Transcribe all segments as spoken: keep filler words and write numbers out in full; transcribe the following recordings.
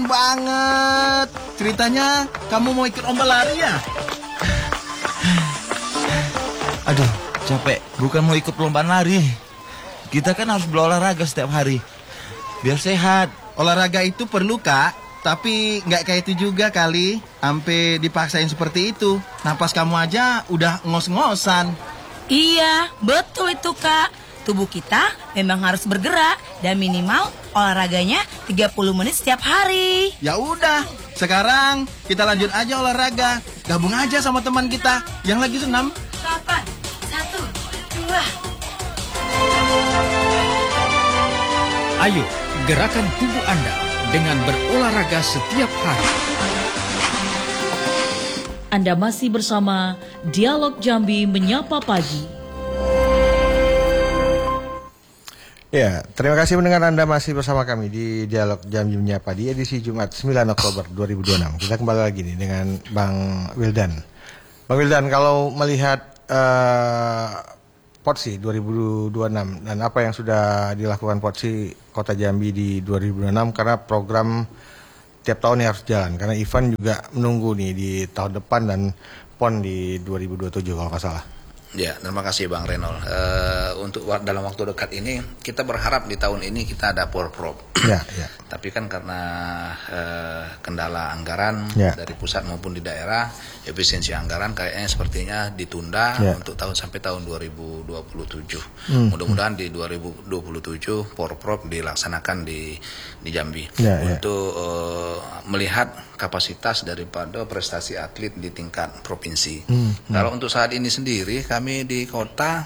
Banget. Ceritanya kamu mau ikut lomba lari ya? Aduh, capek. Bukan mau ikut lomba lari. Kita kan harus berolahraga setiap hari biar sehat. Olahraga itu perlu, Kak. Tapi nggak kayak itu juga kali. Sampai dipaksain seperti itu. Napas kamu aja udah ngos-ngosan. Iya, betul itu, Kak. Tubuh kita memang harus bergerak dan minimal olahraganya tiga puluh menit setiap hari. Ya udah, sekarang kita lanjut aja olahraga. Gabung aja sama teman kita yang lagi senam. Delapan, satu, dua. Ayo, gerakan tubuh Anda dengan berolahraga setiap hari. Anda masih bersama Dialog Jambi Menyapa Pagi. Ya, terima kasih mendengar Anda masih bersama kami di Dialog Jambi Menyapa di edisi Jumat sembilan Oktober dua ribu dua puluh enam. Kita kembali lagi nih dengan Bang Wildan. Bang Wildan, kalau melihat uh, Potsi dua ribu dua puluh enam dan apa yang sudah dilakukan Potsi Kota Jambi di dua ribu dua puluh enam, karena program tiap tahunnya harus jalan, karena event juga menunggu nih di tahun depan dan P O N di dua ribu dua puluh tujuh kalau nggak salah. Ya, terima kasih Bang Renol. Uh, untuk dalam waktu dekat ini, kita berharap di tahun ini kita ada Porprov. Ya, ya. Tapi kan karena uh, kendala anggaran ya. dari pusat maupun di daerah, efisiensi anggaran kayaknya sepertinya ditunda ya. untuk tahun sampai tahun dua ribu dua puluh tujuh. Hmm. Mudah-mudahan di dua ribu dua puluh tujuh Porprov dilaksanakan di di Jambi ya, untuk ya. Uh, melihat kapasitas daripada prestasi atlet di tingkat provinsi. Hmm. Hmm. Kalau untuk saat ini sendiri kami di kota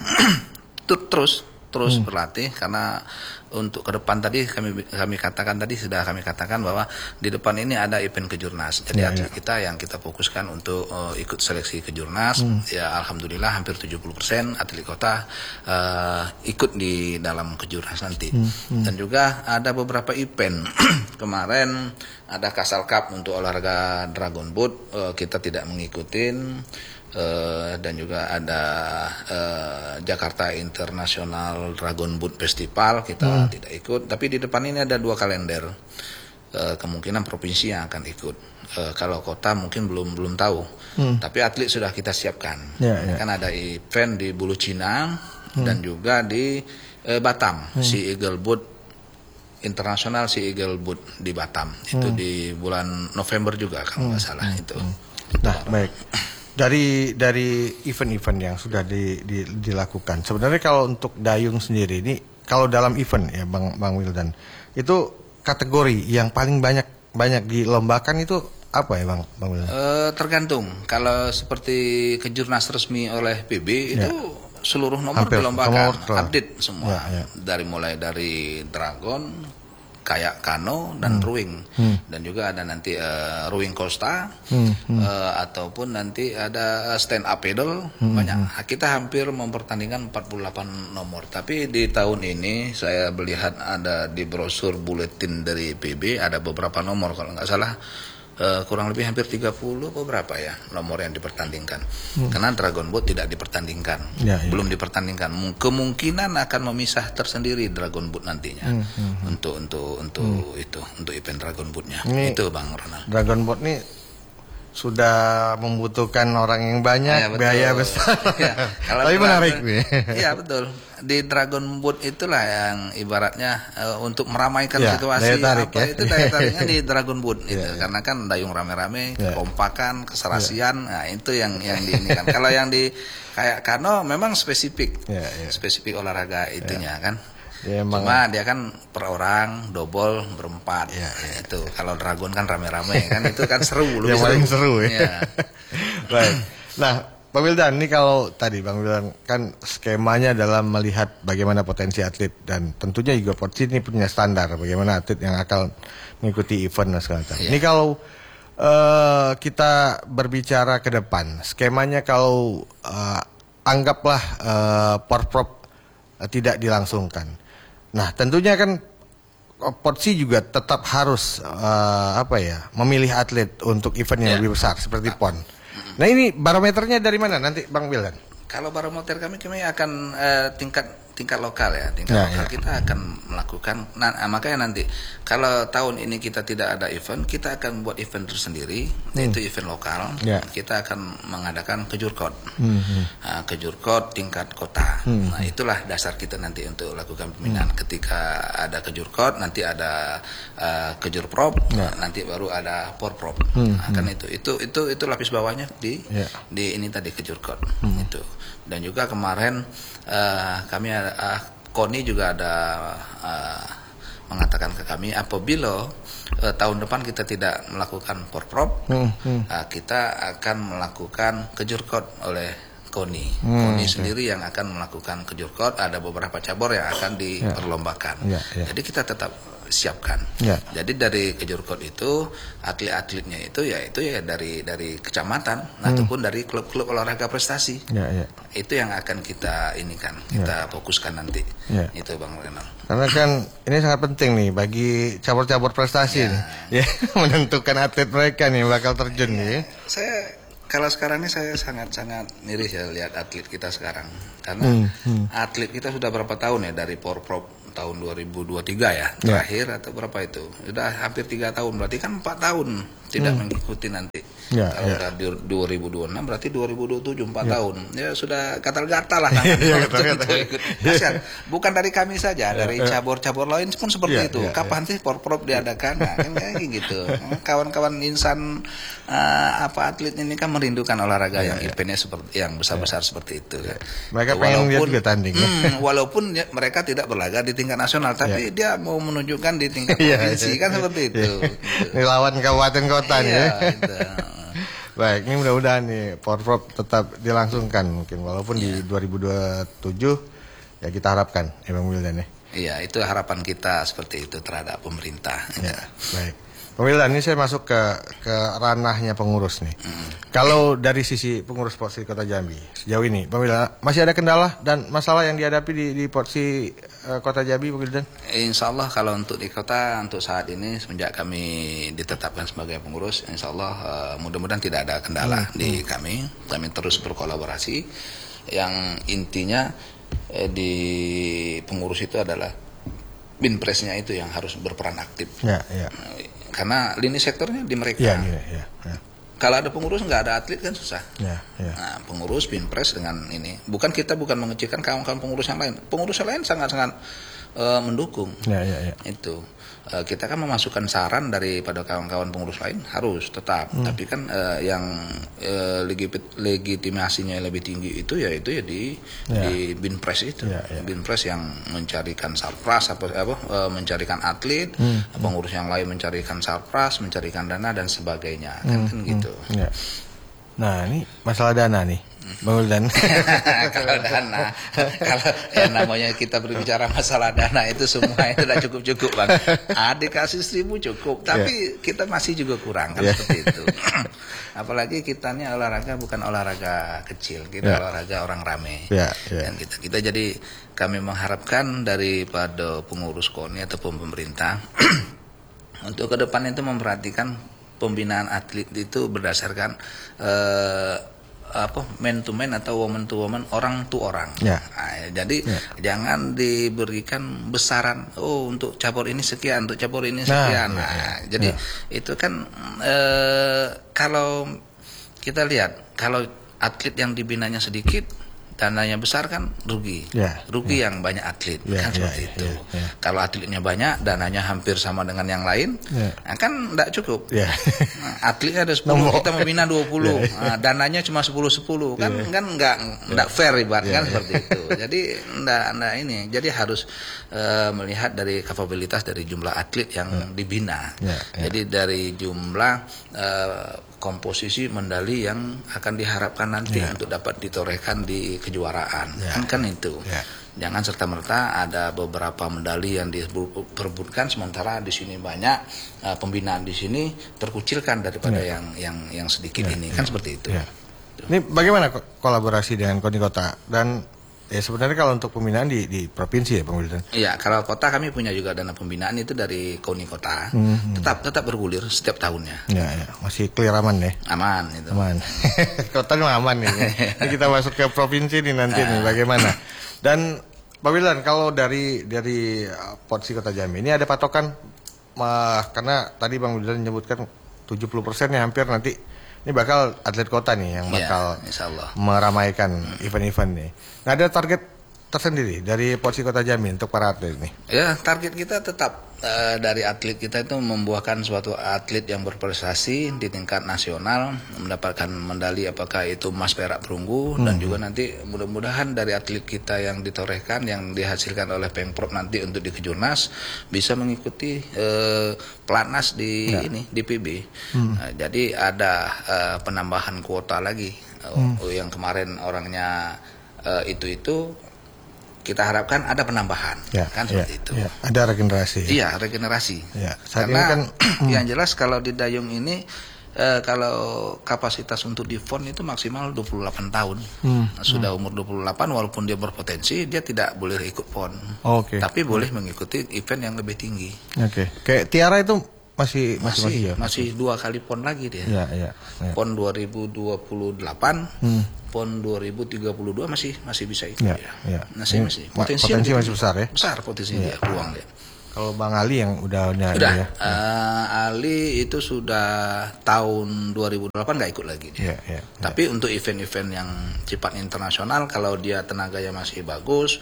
terus terus hmm. berlatih, karena untuk ke depan tadi kami kami katakan tadi sudah kami katakan bahwa di depan ini ada event kejurnas. Jadi ya, atlet ya. kita yang kita fokuskan untuk uh, ikut seleksi kejurnas. Hmm. Ya alhamdulillah hampir tujuh puluh persen atlet kota uh, ikut di dalam kejurnas nanti. Hmm. Hmm. Dan juga ada beberapa event. Kemarin ada Kasal Cup untuk olahraga Dragon Boat, uh, kita tidak mengikutin. Uh, dan juga ada uh, Jakarta International Dragon Boat Festival, kita hmm. tidak ikut. Tapi di depan ini ada dua kalender, uh, kemungkinan provinsi yang akan ikut. Uh, kalau kota mungkin belum belum tahu, hmm. tapi atlet sudah kita siapkan. Ya, ya. Kan ada event di Bulu Cina hmm. dan juga di uh, Batam, hmm. Sea Eagle Boat Internasional, Sea Eagle Boat di Batam. Hmm. Itu di bulan November juga kalau nggak hmm. salah hmm. itu. Nah, baik. Dari dari event-event yang sudah di, di, dilakukan, sebenarnya kalau untuk dayung sendiri ini, kalau dalam event ya Bang Bang Wildan, itu kategori yang paling banyak banyak dilombakan itu apa ya Bang Bang Wildan? Uh, tergantung. Kalau seperti kejurnas resmi oleh P B itu ya. Seluruh nomor Hampir, dilombakan, update semua, ya, ya. dari mulai dari Dragon, kayak kano dan hmm. rowing hmm. dan juga ada nanti uh, rowing costa hmm. Hmm. Uh, ataupun nanti ada stand up paddle hmm. banyak. Kita hampir mempertandingkan empat puluh delapan nomor. Tapi di tahun ini saya melihat ada di brosur buletin dari P B ada beberapa nomor kalau nggak salah uh, kurang lebih hampir tiga puluh beberapa ya nomor yang dipertandingkan. Hmm. Karena Dragon Boat tidak dipertandingkan, ya, ya. belum dipertandingkan. Kemungkinan akan memisah tersendiri Dragon Boat nantinya hmm. Hmm. untuk untuk untuk hmm. itu untuk event Dragon Boat-nya. Itu Bang Ronald. Dragon Boat nih sudah membutuhkan orang yang banyak, ya, biaya besar. Ya, tapi menarik nih. Iya betul. Di Dragon Boat itulah yang ibaratnya uh, untuk meramaikan ya, situasi tarik, apa ya? itu daya tariknya di Dragon Boat itu. Ya, ya. Karena kan dayung rame-rame, ya. kekompakan, keserasian, ya. Nah itu yang yang di ini kan. Kalau yang di kayak kano memang spesifik, ya, ya. spesifik olahraga itunya ya. kan. Ya, cuma dia kan per orang double berempat ya, ya. Itu kalau Dragon kan rame-rame kan itu kan seru lebih seru. seru ya. ya. Baik. Nah, Bang Wildan, ini kalau tadi Bang Wildan kan skemanya dalam melihat bagaimana potensi atlet dan tentunya juga Potsi ini punya standar bagaimana atlet yang akan mengikuti event dan segala macam. Ya. Ini kalau uh, kita berbicara ke depan, skemanya kalau uh, anggaplah uh, Porprov uh, tidak dilangsungkan. Nah, tentunya kan Potsi juga tetap harus uh, apa ya, memilih atlet untuk event yang ya. lebih besar seperti P O N. Nah, ini barometernya dari mana nanti Bang Wildan? Kalau barometer kami kami akan uh, tingkat tingkat lokal ya, tingkat Ya, lokal ya. kita akan melakukan. Nah, makanya nanti kalau tahun ini kita tidak ada event, kita akan buat event tersendiri, yaitu event lokal. Ya. Kita akan mengadakan kejurkot, Hmm, hmm. nah, kejurkot tingkat kota. Hmm. Nah, itulah dasar kita nanti untuk lakukan pembinaan. Ketika ada kejurkot, nanti ada uh, kejurprop, Ya. nanti baru ada porprop. Hmm, Nah, kan itu, itu, itu, itu lapis bawahnya di, Ya. di ini tadi kejurkot itu. Dan juga kemarin uh, kami ada, uh, Koni juga ada uh, mengatakan ke kami apabila uh, tahun depan kita tidak melakukan porprop, Hmm, hmm. uh, kita akan melakukan kejurkot oleh Koni. Hmm, Koni oke. sendiri yang akan melakukan kejurkot, ada beberapa cabur yang akan diperlombakan. Ya, ya. Jadi kita tetap siapkan. Ya. Jadi dari kejurkot itu atlet-atletnya itu ya itu ya dari dari kecamatan ataupun dari klub-klub olahraga prestasi. Ya, ya. Itu yang akan kita ini kan kita fokuskan nanti. Ya. Itu Bang Renal. Karena kan ini sangat penting nih bagi cabur-cabur prestasi Ya. nih. Ya, menentukan atlet mereka nih bakal terjun nih. Saya kalau sekarang ini saya sangat-sangat miris ya lihat atlet kita sekarang. Karena Hmm, hmm. atlet kita sudah berapa tahun ya dari Porprov tahun dua ribu dua puluh tiga ya, Ya. terakhir atau berapa itu? Sudah hampir tiga tahun, berarti kan empat tahun tidak mengikuti nanti. Ya, Kalau ya. udah di dua ribu dua puluh enam berarti dua ribu dua puluh tujuh empat Ya. tahun. Ya sudah gatal-gatal lah tangan Ya, kalau gatal-gatal. untuk ikut. Kasihan. Bukan dari kami saja, dari ya. cabur-cabur lain pun seperti Ya, itu. ya, Kapan sih Porprov diadakan? Nah, kan kayak gitu. Kawan-kawan insan eh, apa atlet ini kan merindukan olahraga yang eventnya seperti yang besar-besar seperti itu. kan. Mereka pengen lihat juga tanding, ya. hmm, walaupun ya, mereka tidak berlaga di tingkat nasional, tapi dia mau menunjukkan di tingkat Iya, provinsi iya. kan seperti itu. Ini lawan kabupaten kota nih. Iya, ya. itu. Baik, ini mudah-mudahan nih Porprov tetap dilangsungkan mungkin walaupun di dua ribu dua puluh tujuh ya kita harapkan ya Bang Wildan ya. Iya, itu harapan kita seperti itu terhadap pemerintah. Ya, baik. Bang Wildan, ini saya masuk ke ke ranahnya pengurus nih. Kalau dari sisi pengurus Porsi Kota Jambi sejauh ini, Bang Wildan, masih ada kendala dan masalah yang dihadapi di, di Porsi uh, Kota Jambi, Bang Wildan? Insya Allah kalau untuk di kota untuk saat ini semenjak kami ditetapkan sebagai pengurus, Insya Allah uh, mudah-mudahan tidak ada kendala di kami. Kami terus berkolaborasi. Yang intinya eh, di pengurus itu adalah binpresnya itu yang harus berperan aktif. Ya, ya. Karena lini sektornya di mereka. Ya, ya, ya. ya. Kalau ada pengurus nggak ada atlet kan susah. Ya, ya. Nah, pengurus binpres dengan ini, bukan kita bukan mengecilkan kawan-kawan pengurus yang lain. Pengurus yang lain sangat-sangat uh, mendukung. Ya, ya, ya. Itu uh, kita kan memasukkan saran daripada kawan-kawan pengurus lain harus tetap. Hmm. Tapi kan uh, yang uh, legit- legitimasinya lebih tinggi itu ya itu ya di Ya. di binpres itu. Ya, ya. Binpres yang mencarikan sarpras apa apa uh, mencarikan atlet, Hmm. pengurus yang lain mencarikan sarpras, mencarikan dana dan sebagainya. Kan, kan gitu. Ya. Nah, ini masalah dana nih, Bang Wildan. Kalau dana, kalau yang namanya kita berbicara masalah dana itu semua itu sudah cukup-cukup bang. Adik kasih seribu cukup, tapi kita masih juga kurang kan Yeah. seperti itu. Apalagi kita ini olahraga bukan olahraga kecil, kita Yeah. olahraga orang rame. Yeah, yeah. Dan kita, kita jadi kami mengharapkan daripada pengurus KONI ataupun pemerintah untuk ke depan itu memperhatikan pembinaan atlet itu berdasarkan eh, apa man to man atau woman to woman, orang to orang. Ya. Nah, jadi Ya. jangan diberikan besaran. Oh untuk cabur ini sekian, untuk cabur ini Nah, sekian. ya, Nah, ya. jadi Ya. itu kan eh, kalau kita lihat kalau atlet yang dibinanya sedikit, dananya besar kan rugi, Ya, rugi yang banyak atlet Ya, kan ya, seperti ya, itu. ya, ya. Kalau atletnya banyak, dananya hampir sama dengan yang lain, Ya. nah, kan tidak cukup. Ya. Nah, atletnya ada sepuluh, Nombor. kita membina dua puluh, Ya. nah, dananya cuma sepuluh sepuluh, kan Ya. kan nggak nggak fair ibarat Ya, kan ya. seperti itu. Jadi ndak ndak ini, jadi harus eh, melihat dari kapabilitas dari jumlah atlet yang dibina. Ya, ya. Jadi dari jumlah eh, komposisi medali yang akan diharapkan nanti Ya. untuk dapat ditorehkan di kejuaraan. Ya. Kan kan itu. Ya. Jangan serta-merta ada beberapa medali yang diperebutkan sementara di sini banyak uh, pembinaan di sini terkucilkan daripada Ya. yang yang yang sedikit Ya, ini ya. kan seperti itu. Ya. Ini bagaimana ko- kolaborasi dengan KONI Kota dan ya sebenarnya kalau untuk pembinaan di di provinsi ya Bang Wildan. Iya, kalau kota kami punya juga dana pembinaan itu dari KONI Kota. Hmm. Tetap tetap bergulir setiap tahunnya. Ya, ya, masih clear aman ya. Aman itu. Aman. Kota ini aman nih. Ini kita masuk ke provinsi nih nanti nih bagaimana. Dan Pak Wildan, kalau dari dari uh, Porsi Kota Jambi ini ada patokan uh, karena tadi Bang Wildan menyebutkan tujuh puluh persen ya hampir nanti ini bakal atlet kota nih yang bakal ya, insyaallah meramaikan event-event nih. Nah, ada target tersendiri dari Porsi Kota Jambi untuk para atlet ini? Ya, target kita tetap uh, dari atlet kita itu membuahkan suatu atlet yang berprestasi di tingkat nasional, mendapatkan medali apakah itu emas, perak, perunggu, hmm. dan juga nanti mudah-mudahan dari atlet kita yang ditorehkan, yang dihasilkan oleh Pemprov nanti untuk di Kejurnas bisa mengikuti uh, pelatnas di ya. ini di P B. Hmm. Nah, jadi ada uh, penambahan kuota lagi uh, hmm. yang kemarin orangnya uh, itu-itu. Kita harapkan ada penambahan, ya, kan seperti ya, itu. Ya. Ada regenerasi. Iya, regenerasi. Ya, saat Karena ini kan, yang jelas kalau di dayung ini, eh, kalau kapasitas untuk di pon itu maksimal dua puluh delapan tahun. Hmm, Sudah hmm. umur dua puluh delapan, walaupun dia berpotensi, dia tidak boleh ikut pon. Oh, okay. Tapi boleh mengikuti event yang lebih tinggi. Oke. Okay. Kayak Tiara itu masih masih masih, masih, ya? masih dua kali pon lagi dia. Ya, ya, ya. Pon dua ribu dua puluh delapan. Hmm. Pon dua ribu tiga puluh dua masih masih bisa itu ya. ya. Masih Ini masih potensi, potensi masih besar ya. Besar potensi ya. dia, peluang dia. Kalau Bang Ali yang udah udah Udah, ya. Uh, Ali itu sudah tahun dua ribu delapan nggak ikut lagi dia. Ya, ya, Tapi ya. untuk event-event yang sifat internasional, kalau dia tenaganya masih bagus,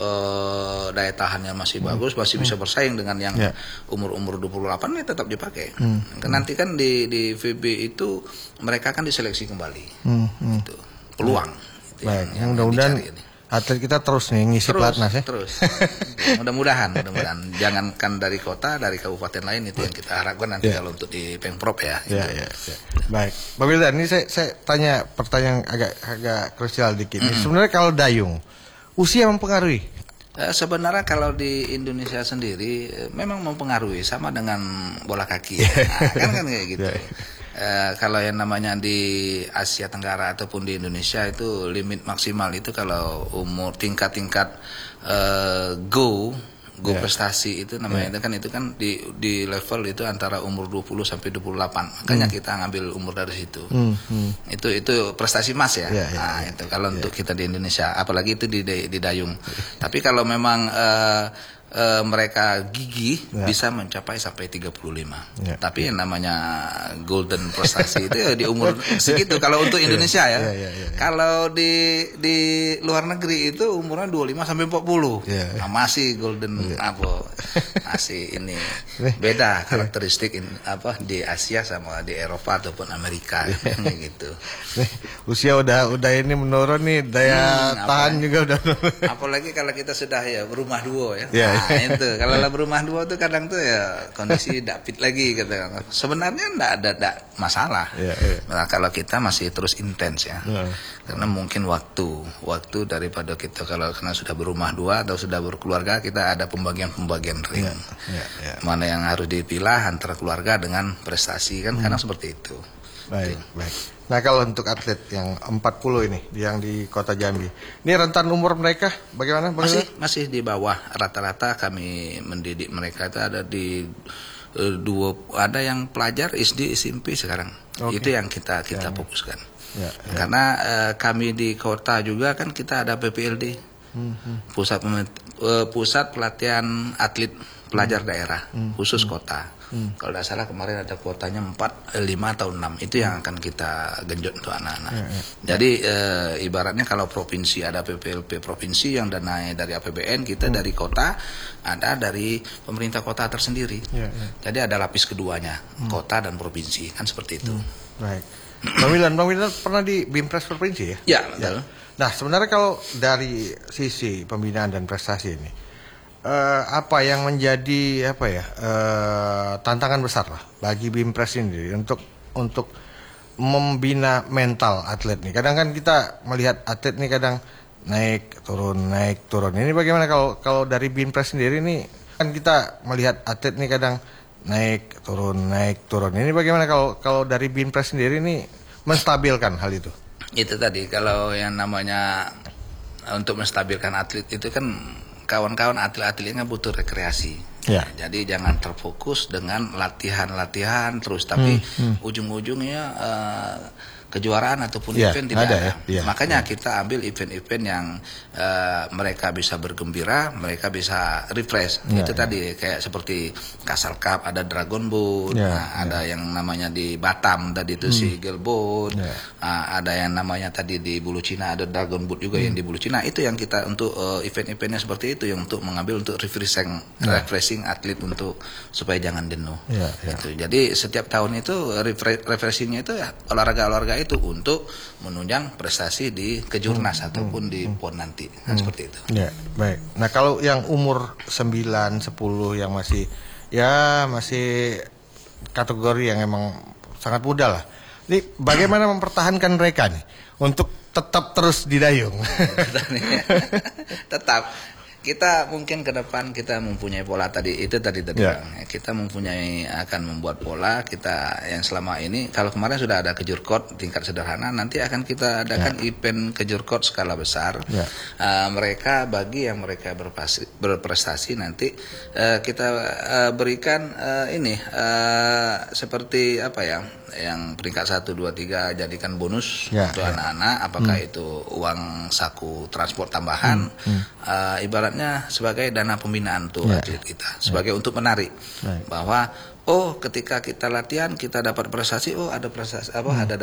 uh, daya tahannya masih hmm. bagus, masih hmm. bisa bersaing dengan yang ya. umur-umur dua puluh delapan, ya tetap dipakai. Hmm. Nanti kan di di V B itu mereka kan diseleksi kembali. Hmm. Hmm. Gitu. Peluang. Baik, baik. Yang mudah-mudahan atlet kita terus nih ngisi pelatnas ya. Terus. Mudah-mudahan, mudah-mudahan. Jangankan dari kota, dari kabupaten lain itu yang kita harapkan nanti ya. Kalau untuk di Pemprov ya. Ya, ya, ya. Baik, Pak Wildan, ini saya, saya tanya pertanyaan agak agak krusial dikit. Mm -hmm. Sebenarnya kalau dayung, usia mempengaruhi? Eh, sebenarnya kalau di Indonesia sendiri eh, memang mempengaruhi, sama dengan bola kaki. Nah, kan kan kayak gitu. Uh, kalau yang namanya di Asia Tenggara ataupun di Indonesia itu limit maksimal itu kalau umur tingkat-tingkat uh, go go yeah. prestasi itu namanya yeah. itu kan itu kan di di level itu antara umur dua puluh sampai dua puluh delapan. Makanya hmm. kita ngambil umur dari situ. Hmm. Hmm. Itu itu prestasi emas ya. Yeah, yeah, nah, yeah. itu kalau yeah. untuk kita di Indonesia, apalagi itu di di, di dayung. Yeah. Tapi kalau memang uh, Uh, mereka gigih ya. Bisa mencapai sampai tiga puluh lima. Ya. Tapi yang namanya golden prestasi itu ya di umur segitu kalau untuk Indonesia ya. Ya, ya, ya, ya. Kalau di di luar negeri itu umurnya dua puluh lima sampai empat puluh. Ya, ya. Nah, masih golden ya. apa? Masih ini beda karakteristik in, apa di Asia sama di Eropa ataupun Amerika ya. gitu. Usia udah udah ini menurun nih, daya hmm, tahan apa, juga udah. Apalagi kalau kita sudah ya berumah duo ya. ya. Nah itu kalau lah berumah dua tuh kadang tuh ya kondisi tidak fit lagi kata. Sebenarnya enggak ada enggak masalah. Yeah, yeah. Nah, kalau kita masih terus intens ya. Yeah. Karena mungkin waktu waktu daripada kita kalau karena sudah berumah dua atau sudah berkeluarga, kita ada pembagian-pembagian ring. Yeah, yeah, yeah. Mana yang harus dipilah antara keluarga dengan prestasi kan hmm. karena seperti itu. Baik, gitu. baik. Nah, kalau untuk atlet yang empat puluh ini yang di Kota Jambi, ini rentan umur mereka bagaimana? Bagaimana? Masih masih di bawah rata-rata. Kami mendidik mereka itu ada di uh, dua ada yang pelajar S D S M P sekarang. Okay. Itu yang kita kita ya, fokuskan. Ya, ya. Karena uh, kami di kota juga kan kita ada P P L D, hmm, pusat uh, pusat pelatihan atlet pelajar hmm. daerah hmm. khusus hmm. kota. Hmm. Kalau tidak salah kemarin ada kuotanya empat, lima atau enam. Itu yang akan kita genjot untuk anak-anak. Ya, ya. Jadi e, ibaratnya kalau provinsi ada P P L P provinsi yang dananya dari A P B N, kita hmm. dari kota ada dari pemerintah kota tersendiri. Ya, ya. Jadi ada lapis keduanya, hmm. kota dan provinsi, kan seperti itu. Hmm. Baik. Bang Wildan, Bang Wildan pernah di Bimpres provinsi ya? Ya, betul. Ya. Nah, sebenarnya kalau dari sisi pembinaan dan prestasi ini, Uh, apa yang menjadi apa ya uh, tantangan besar lah bagi Bimpres ini untuk untuk membina mental atlet nih. Kadang kan kita melihat atlet nih kadang naik turun naik turun. Ini bagaimana kalau kalau dari Bimpres sendiri nih, kan kita melihat atlet nih kadang naik turun naik turun. Ini bagaimana kalau kalau dari Bimpres sendiri nih menstabilkan hal itu? Itu tadi kalau yang namanya untuk menstabilkan atlet itu kan kawan-kawan atlet-atletnya butuh rekreasi. Ya. Jadi jangan terfokus dengan latihan-latihan terus, tapi hmm, hmm. ujung-ujungnya uh, kejuaraan ataupun Ya, event tidak ada ada. ya, ya, Makanya ya. kita ambil event-event yang uh, mereka bisa bergembira, mereka bisa refresh. Ya, Itu ya. tadi kayak seperti Castle Cup, ada Dragon Boat, Ya, nah, ya. ada yang namanya di Batam tadi itu si Eagle Boat, Ya. uh, ada yang namanya tadi di Bulu Cina ada Dragon Boat juga yang di Bulu Cina. Itu yang kita untuk uh, event-eventnya seperti itu yang untuk mengambil untuk refreshing, refreshing atlet untuk supaya jangan jenuh. Ya, ya. Gitu. Jadi setiap tahun itu refre- refreshingnya itu ya olahraga-olahraga itu untuk menunjang prestasi di kejurnas Hmm. ataupun di pon nanti kan seperti itu. Ya, baik. Nah, kalau yang umur sembilan, sepuluh yang masih ya masih kategori yang emang sangat muda lah. Ini bagaimana mempertahankan mereka nih untuk tetap terus didayung? Tetap kita mungkin ke depan kita mempunyai pola tadi itu tadi tadi Ya. Bang. Kita mempunyai akan membuat pola kita yang selama ini kalau kemarin sudah ada kejurkot tingkat sederhana nanti akan kita adakan event kejurkot skala besar. Ya. Uh, mereka bagi yang mereka berpasi, berprestasi nanti uh, kita uh, berikan uh, ini uh, seperti apa ya yang peringkat satu, dua, tiga jadikan bonus Ya, untuk ya. anak-anak apakah itu uang saku transport tambahan uh, ibaratnya sebagai dana pembinaan tuh Ya. atlet kita sebagai untuk menarik Baik. bahwa oh ketika kita latihan kita dapat prestasi oh ada prestasi apa ada